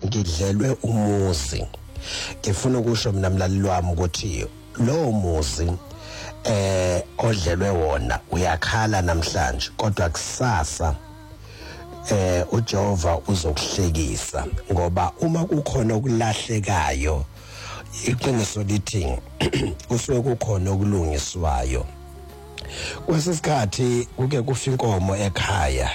ngidlelwe umuzi ngifuna ukusho mina mlaleli wami ukuthi lo muzi odlelwe wona uyakhala namhlanje kodwa kusasa uJehova uzokuhlekisa ngoba uma kukhona okulahlekayo iqiniso lithi kusuke kukhona okulungiswayo kwesisikhathi kuke kufa inkomo ekhaya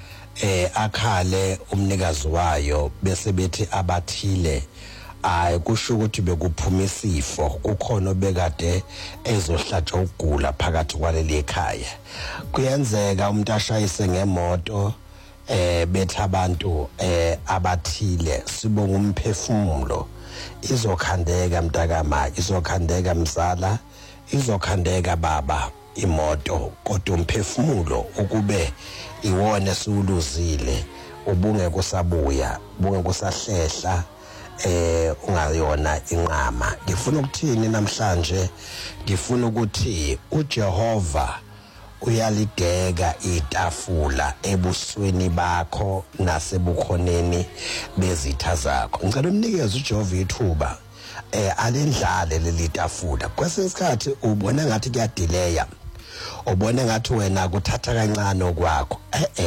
akhale umnikazi wayo bese bethi abathile kusho ukuthi bekuphuma isifo kukhona obekade ezohlatshwa ukugula phakathi kwaleli ekhaya kuyenzeka umuntu ashayise ngemoto bethi abantu abathile sibonga umphefumulo izokhandeka mntakama izokhandeka mzala izokhandeka baba imoto kodwa umphefumulo ukube iwona siuluzile ubunge kusabuya bunge kusahlehla ungayona inqama ngifuna ukuthini namhlanje ngifuna ukuthi uJehova uyaligeka itafula ebusweni bakho nasebukhoneni bezitha zakho ngicela umnikeze uJehova ithuba alendlale leli tafula kwesikhathi ubona ngathi kuyadelaya ubona ngathi wena kuthatha kancane okwakho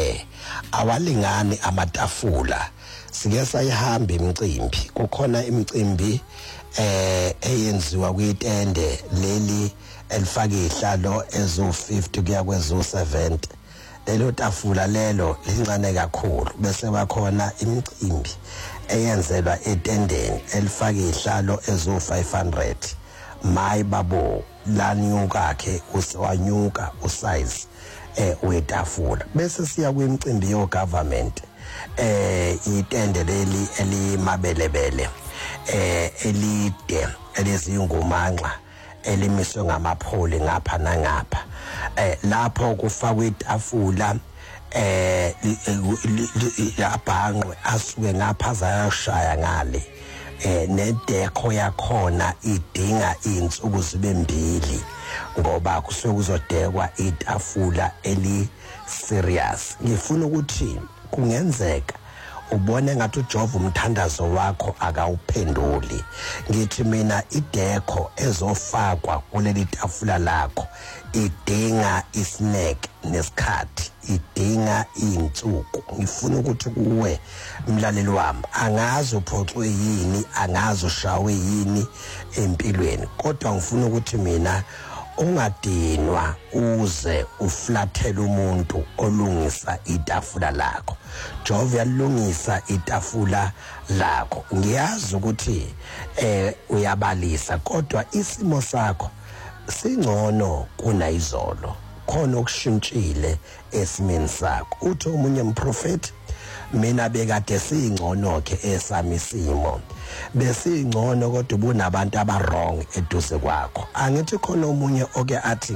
awalingani amatafula sike sayihamba imicimbi kukhona imicimbi eyenziwa kuyitende leli elifaka ihlalo ezo50 kuya kwezo70 lelo tafula lelo lincane kakhulu bese bakhona imicimbi eyenzelwa etendeni elifaka ihlalo ezo500 my babo lanyuka ke uswanyuka usize wetafula bese siya kwimicimbi yo government itende leli elimabelebele elide elizingumanqa elimiswe ngamapholi ngapha nangapha lapho kufakwa itafula labhanqwe asuke ngapha zayashaya ngale nedekho yakhona idinga insuku zibe mbili ngoba kusuke kuzodekwa itafula eli serious ngifuna ukuthi kungenzeka ubone ngathi uJehova umthandazo wakho akawuphenduli ngithi mina idekho ezofakwa kuleli tafula lakho idinga isnack nesikhathi idinga insuku ngifuna ukuthi kuwe mlaleli wami angazi uphoxwe yini angazi ushawe yini empilweni kodwa ngifuna ukuthi mina ungadinwa uze uflathele umuntu olungisa itafula lakho Jehova yalungisa itafula lakho ngiyazi ukuthi uyabalisa kodwa isimo sakho singcono kunayizolo khona okushintshile esimeni sakho uthi umunye umprofeti mina bekade singcono ke esami isimo besingcono kodwa ubunabantu abarong eduze kwakho angithi khona umunye oke athi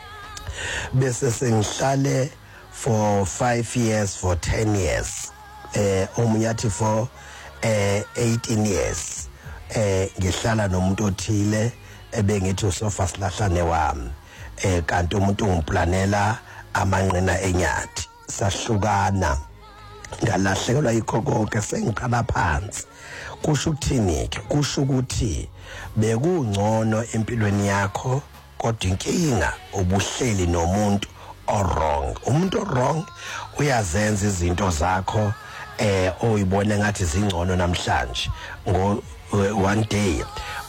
bese sengihlale for 5 years for 10 years omunye athi for 18 years ngihlala nomuntu othile ebengithi usofa silahlane wami kanti umuntu ungiplanela amanqina enyathi sahlukana ngalahlekelwa yikho konke sengiqala phansi kusho ukuthini ke kusho ukuthi bekungcono empilweni yakho kodwa inkinga ubuhleli nomuntu wrong umuntu wrong uyazenza izinto zakho oyibona ngathi zingcono namhlanje ngo one day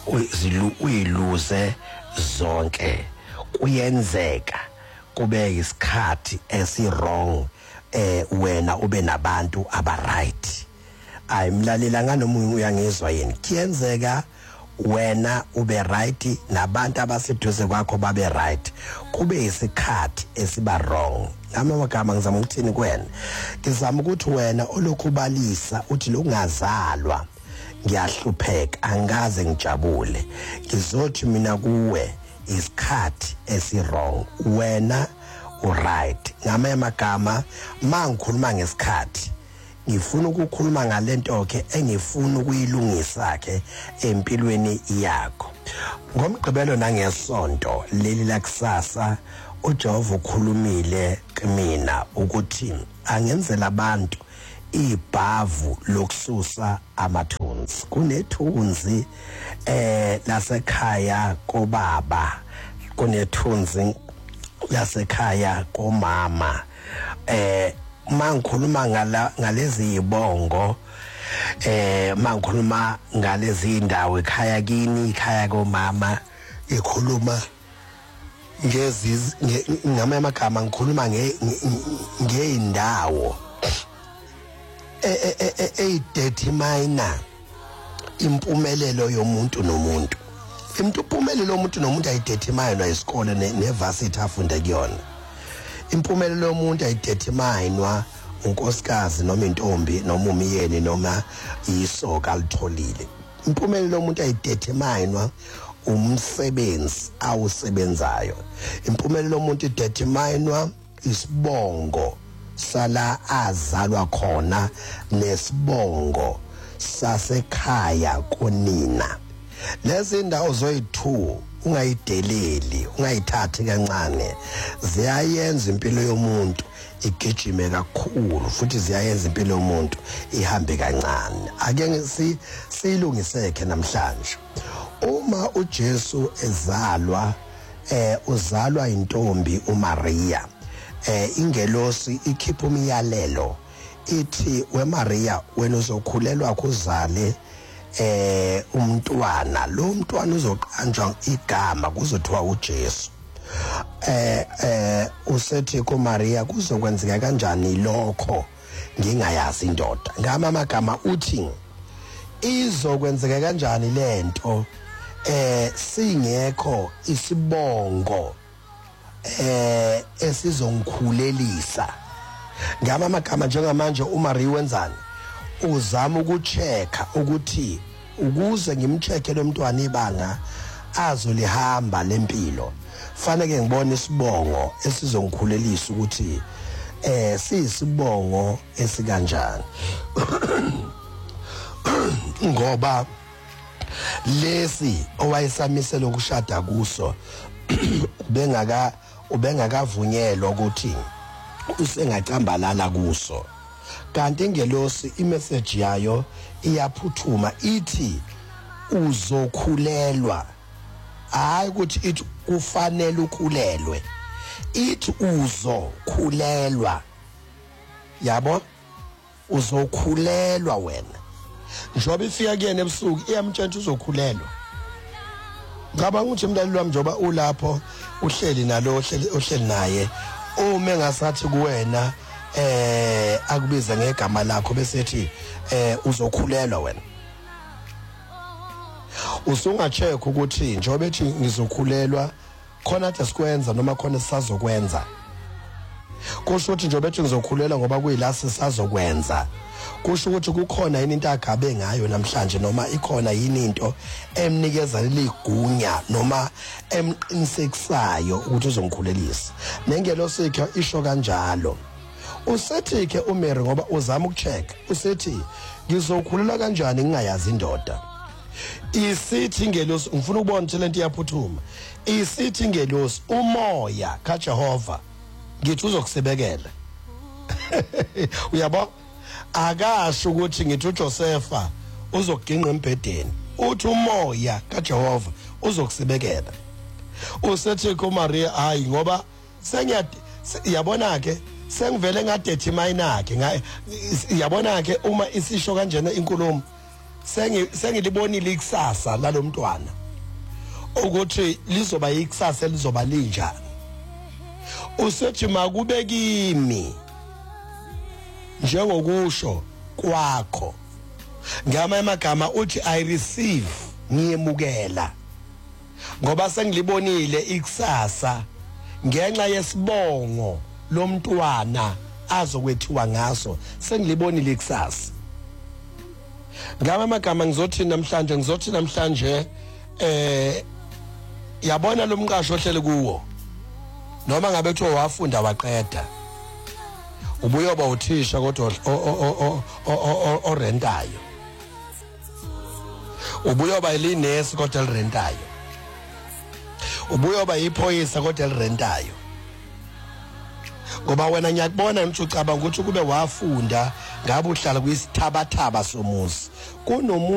uyiluze zonke kuyenzeka kube isikhathi esi-wrong wena ube nabantu aba-right ayimlalela nganomunye uyangizwa yini kuyenzeka wena ube right nabantu abaseduze kwakho babe right kube isikhathi esiba wrong amagama ngizama ukuthini kuwena ngizama ukuthi wena olokhubalisa uthi lokungazalwa ngiyahlupheka angaze ngijabule ngizothi mina kuwe isikhathi esi-wrong wena uright ngamanye amagama mangikhuluma ngesikhathi ngifuna ukukhuluma ngalento ke engifuna ukuyilungisa ke empilweni yakho ngomgqibelo nangesonto leli lakusasa uJehova ukhulumile kumina ukuthi angenzela abantu ibhavu lokususa amathumbu balance, kunethunzi lasekhaya kobaba, kunethunzi lasekhaya komama. Mangikhuluma ngalezi ibongo, mangikhuluma ngalezi indawo ekhaya kini, ekhaya komama, ikhuluma ngamagama, ngikhuluma ngeindawo eyidetermine impumelelo yomuntu nomuntu. Impumelelo yomuntu nomuntu ayidetermine isikole nevarsity afunda kuyona. Impumelelo yomuntu ayidetermine unkosikazi noma intombi noma umyeni noma isoka alitholile. Impumelelo yomuntu ayidetermine umsebenzi awusebenzayo. Impumelelo yomuntu idetermine isibongo sala azalwa khona nesibongo sasekhaya konina. Lezi ndawo zoyi2 ungayideleli, ungayithathi kancane, ziyayenza impilo yomuntu igijime kakhulu, futhi ziyayenza impilo yomuntu ihambe kancane. Ake silungiseke namhlanje. Uma uJesu ezalwa, uzalwa intombi uMaria, ingelosi ikhipha umyalelo ithi, weMaria, wena uzokhulelwa kuzale umntwana, lo mntwana uzoqanjwa igama kuzothiwa uJesu. Usethi kuMaria, kuzokwenzeka kanjani lokho ngingayazi indoda? Ngamagama uthi izokwenzeka kanjani lento singekho isibongo esizongikhulelisa. Ngamagama njengamanje uMaria wenzani? Uzama ukuchecka ukuthi ukuze ngimchecke lo mntwana ibanga azolihamba lempilo, fanele ngibone isibongo esizongikhulelisa ukuthi siyisibongo esikanjani. Ngoba lesi owayesamisela ukushada kuso ubengakavunyelwa ukuthi usengacambalala kuso. Kanti ingelosi imessage yayo iyaphuthuma ithi uzokhulelwa. Hayi ukuthi ithi kufanele ukhulelwe, ithi uzokhulelwa. Yabo, uzokhulelwa wena. Njoba ifika kuyena ebusuku iyamtshela uzokhulelwa. Ngaba ukuthi umlaleli wami njoba ulapho uhleli nalo uhleli naye, uma engasathi kuwena akubiza ngegama lakho bese ethi uzokhulelwa wena, usungacheka ukuthi njoba ethi ngizokhulelwa khona kade sikwenza noma khona sisazokwenza. Kusho ukuthi njoba ethi ngizokhulelwa ngoba kuyila sisazokwenza, kusho ukuthi kukhona yini into agabe ngayo namhlanje, noma ikhona yini into emnikeza leligunya noma emqinisekisayo ukuthi uzongikhulelisa. Nengelosi ikhe isho kanjalo. Usethi ke uMary ngoba uzama ukuchecka, usethi ngizokhulelwa kanjani ngingayazi indoda. Isithi ingelosi, ngifuna ukubona ukuthi lento iyaphuthuma. Isithi ingelosi, umoya kaJehova ngithi uzokusebekela. Uyabo, akasho ukuthi ngithi uJosepha uzokuginqa embedeni, uthi umoya kaJehova uzokusebekela. Usethi kuMaria, hayi ngoba yabona ke sengivele ngadetermine ke yabona ke uma isisho kanjena inkulumo sengilibonile ikusasa lalomntwana ukuthi lizoba ikusasa elizoba linjani. Usethi makube kimi njengokusho kwakho. Ngamagama uthi I receive, ngiyemukela, ngoba sengilibonile ikusasa ngenxa yesibongo lomntwana azokwethiwa ngaso, sengilibonile ikusasa. Ngamagama ngizothi namhlanje yabona lo mqasho ohlele kuwo, noma ngabe kuthiwa wafunda waqeda, ubuyoba uthisha kodwa orentayo, ubuyoba ilinesi kodwa elirentayo, ubuyoba iphoyisa kodwa elirentayo. Ngoba wena ngiyakubona ngithi ucabanga ukuthi kube wafunda ngabe uhlala kwisithabathaba somuzi kunomuntu